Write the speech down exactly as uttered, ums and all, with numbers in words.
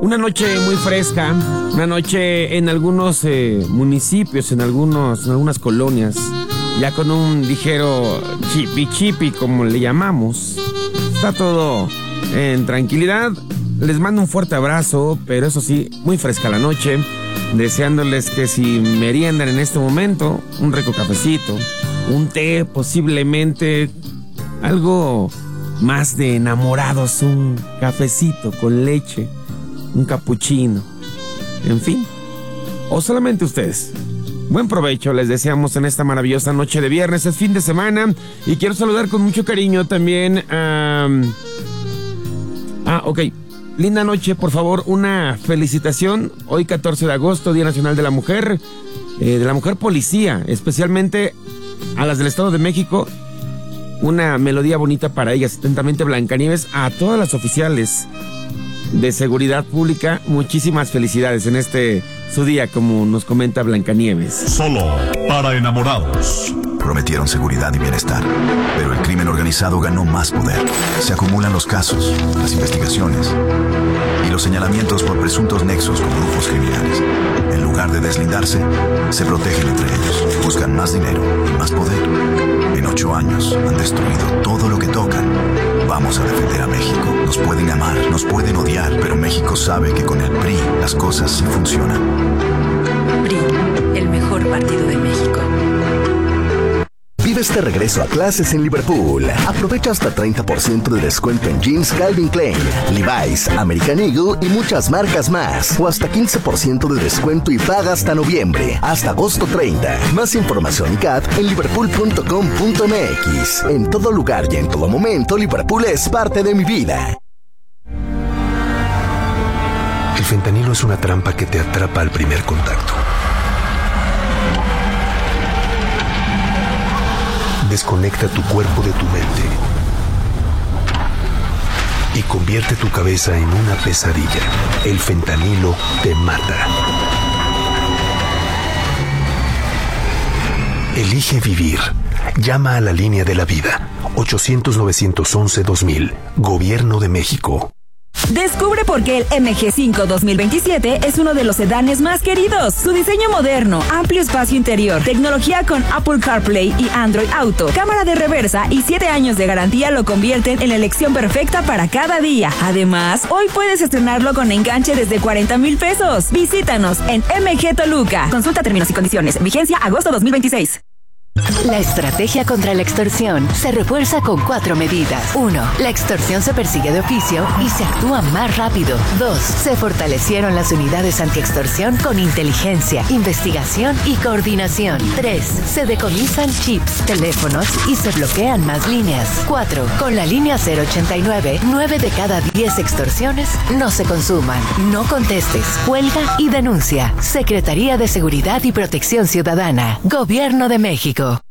Una noche muy fresca, una noche en algunos eh, municipios, en, algunos, en algunas colonias, ya con un ligero chipi chipi, como le llamamos. Está todo en tranquilidad. Les mando un fuerte abrazo, pero eso sí, muy fresca la noche, deseándoles que si meriendan en este momento, un rico cafecito, un té, posiblemente algo más de enamorados, un cafecito con leche, un capuchino, en fin, o solamente ustedes. Buen provecho les deseamos en esta maravillosa noche de viernes, es fin de semana, y quiero saludar con mucho cariño también a... Um... Ah, ok, linda noche, por favor, una felicitación, hoy catorce de agosto, Día Nacional de la Mujer, eh, de la Mujer Policía, especialmente a las del Estado de México, una melodía bonita para ellas, atentamente Blancanieves, a todas las oficiales de seguridad pública, muchísimas felicidades en este su día, como nos comenta Blancanieves. Solo para enamorados. Prometieron seguridad y bienestar, pero el crimen organizado ganó más poder. Se acumulan los casos, las investigaciones y los señalamientos por presuntos nexos con grupos criminales. En lugar de deslindarse, se protegen entre ellos, buscan más dinero y más poder. En ocho años han destruido todo lo que tocan. Vamos a defender a México. Nos pueden amar, nos pueden odiar, pero México sabe que con el P R I las cosas sí funcionan. P R I, el mejor partido de México. Vive este regreso a clases en Liverpool. Aprovecha hasta treinta por ciento de descuento en jeans Calvin Klein, Levi's, American Eagle y muchas marcas más. O hasta quince por ciento de descuento y paga hasta noviembre, hasta agosto treinta. Más información y C A T en liverpool punto com punto m x. En todo lugar y en todo momento, Liverpool es parte de mi vida. El fentanilo es una trampa que te atrapa al primer contacto. Desconecta tu cuerpo de tu mente y convierte tu cabeza en una pesadilla. El fentanilo te mata. Elige vivir. Llama a la línea de la vida. ochocientos, novecientos once, dos mil. Gobierno de México. Descubre por qué el M G cinco dos mil veintisiete es uno de los sedanes más queridos. Su diseño moderno, amplio espacio interior, tecnología con Apple CarPlay y Android Auto, cámara de reversa y siete años de garantía lo convierten en la elección perfecta para cada día. Además, hoy puedes estrenarlo con enganche desde cuarenta mil pesos. Visítanos en M G Toluca. Consulta términos y condiciones. Vigencia agosto dos mil veintiséis. La estrategia contra la extorsión se refuerza con cuatro medidas. Uno, la extorsión se persigue de oficio y se actúa más rápido. Dos, se fortalecieron las unidades antiextorsión con inteligencia, investigación y coordinación. Tres, se decomisan chips, teléfonos y se bloquean más líneas. Cuatro, con la línea cero ochenta y nueve, nueve de cada diez extorsiones no se consuman. No contestes, cuelga y denuncia. Secretaría de Seguridad y Protección Ciudadana. Gobierno de México.